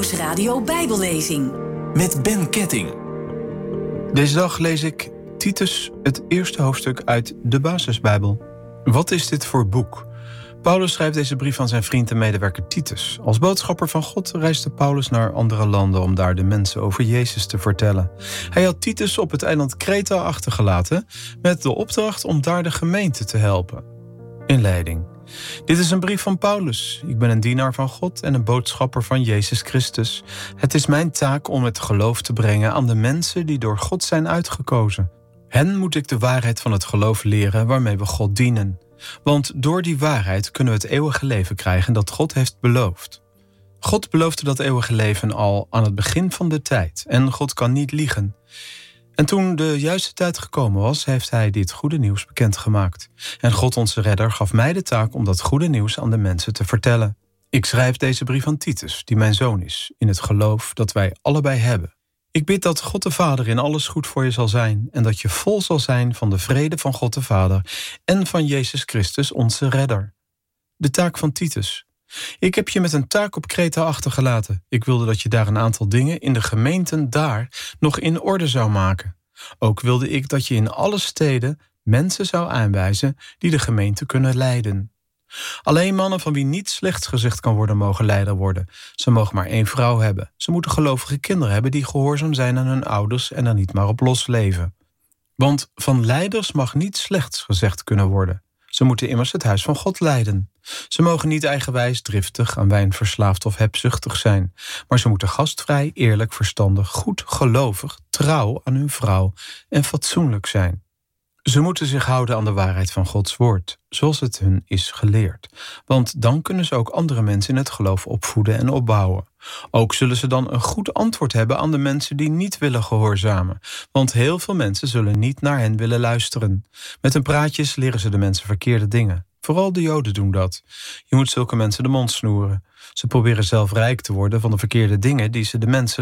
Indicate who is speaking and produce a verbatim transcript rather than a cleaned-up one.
Speaker 1: Nieuwsradio Bijbellezing.
Speaker 2: Met Ben Ketting.
Speaker 3: Deze dag lees ik Titus, het eerste hoofdstuk uit de Basisbijbel. Wat is dit voor boek? Paulus schrijft deze brief aan zijn vriend en medewerker Titus. Als boodschapper van God reisde Paulus naar andere landen om daar de mensen over Jezus te vertellen. Hij had Titus op het eiland Kreta achtergelaten met de opdracht om daar de gemeente te helpen. Inleiding. Dit is een brief van Paulus. Ik ben een dienaar van God en een boodschapper van Jezus Christus. Het is mijn taak om het geloof te brengen aan de mensen die door God zijn uitgekozen. Hen moet ik de waarheid van het geloof leren waarmee we God dienen. Want door die waarheid kunnen we het eeuwige leven krijgen dat God heeft beloofd. God beloofde dat eeuwige leven al aan het begin van de tijd. En God kan niet liegen. En toen de juiste tijd gekomen was, heeft hij dit goede nieuws bekendgemaakt. En God onze redder gaf mij de taak om dat goede nieuws aan de mensen te vertellen. Ik schrijf deze brief aan Titus, die mijn zoon is, in het geloof dat wij allebei hebben. Ik bid dat God de Vader in alles goed voor je zal zijn en dat je vol zal zijn van de vrede van God de Vader en van Jezus Christus, onze redder. De taak van Titus. Ik heb je met een taak op Kreta achtergelaten. Ik wilde dat je daar een aantal dingen in de gemeenten daar nog in orde zou maken. Ook wilde ik dat je in alle steden mensen zou aanwijzen die de gemeente kunnen leiden. Alleen mannen van wie niet slechts gezegd kan worden mogen leider worden. Ze mogen maar één vrouw hebben. Ze moeten gelovige kinderen hebben die gehoorzaam zijn aan hun ouders en er niet maar op losleven. Want van leiders mag niet slechts gezegd kunnen worden. Ze moeten immers het huis van God leiden. Ze mogen niet eigenwijs, driftig, aan wijn verslaafd of hebzuchtig zijn. Maar ze moeten gastvrij, eerlijk, verstandig, goed, gelovig, trouw aan hun vrouw en fatsoenlijk zijn. Ze moeten zich houden aan de waarheid van Gods woord, zoals het hun is geleerd. Want dan kunnen ze ook andere mensen in het geloof opvoeden en opbouwen. Ook zullen ze dan een goed antwoord hebben aan de mensen die niet willen gehoorzamen. Want heel veel mensen zullen niet naar hen willen luisteren. Met hun praatjes leren ze de mensen verkeerde dingen. Vooral de Joden doen dat. Je moet zulke mensen de mond snoeren. Ze proberen zelf rijk te worden van de verkeerde dingen die ze de mensen